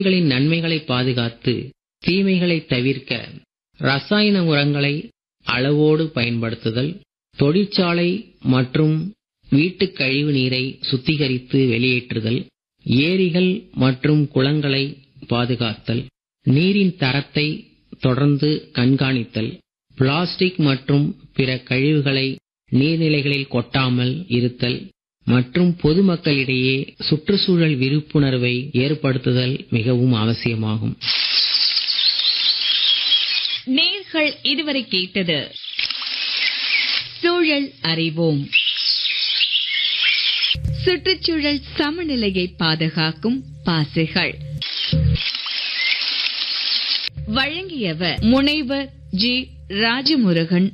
நன்மைகளை பாதுகாத்து தீமைகளை தவிர்க்க ரசாயன உரங்களை அளவோடு பயன்படுத்துதல், தொழிற்சாலை மற்றும் வீட்டு கழிவு நீரை சுத்திகரித்து வெளியேற்றுதல், ஏரிகள் மற்றும் குளங்களை பாதுகாத்தல், நீரின் தரத்தை தொடர்ந்து கண்காணித்தல், பிளாஸ்டிக் மற்றும் பிற கழிவுகளை நீர்நிலைகளில் கொட்டாமல் இருத்தல் மற்றும் பொதுமக்களிடையே சுற்றுச்சூழல் விழிப்புணர்வை ஏற்படுத்துதல் மிகவும் அவசியமாகும். நேயர்கள் இதுவரை கேட்டது சூழல் அறிவோம். சுற்றுச்சூழல் சமநிலையை பாதுகாக்கும் பாசைகள். வழங்கியவர் முனைவர் ஜி. ராஜமுருகன்